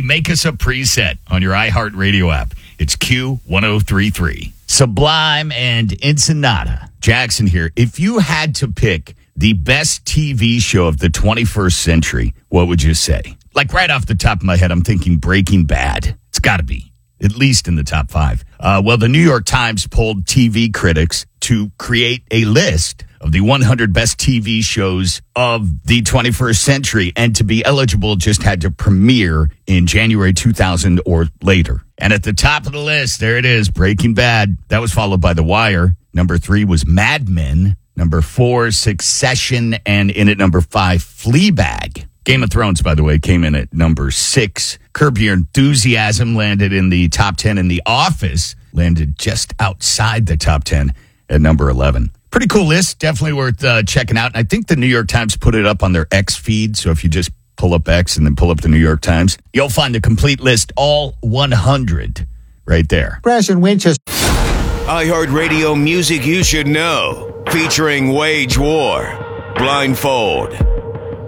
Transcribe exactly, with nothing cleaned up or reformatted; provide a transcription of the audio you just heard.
make us a preset on your iHeartRadio app. It's Q ten thirty-three. Sublime and Ensenada. Jackson here. If you had to pick the best T V show of the twenty-first century, what would you say? Like right off the top of my head, I'm thinking Breaking Bad. It's got to be, at least in the top five. Uh, well, the New York Times polled T V critics to create a list of the one hundred best T V shows of the twenty-first century, and to be eligible just had to premiere in January two thousand or later. And at the top of the list, there it is, Breaking Bad. That was followed by The Wire. Number three was Mad Men. Number four, Succession. And in at number five, Fleabag. Game of Thrones, by the way, came in at number six. Curb Your Enthusiasm landed in the top ten, and The Office landed just outside the top ten at number eleven. Pretty cool list. Definitely worth uh, checking out. And I think the New York Times put it up on their X feed. So if you just pull up X and then pull up the New York Times, you'll find the complete list, all one hundred, right there. Crash and Winchester. iHeartRadio music you should know. Featuring Wage War, Blindfold,